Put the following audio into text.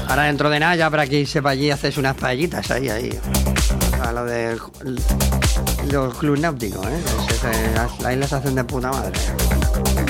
Ahora dentro de nada ya para que irse para allí haces unas paellitas ahí. A lo de los clubes náuticos, ¿eh? Las islas se hacen de puta madre.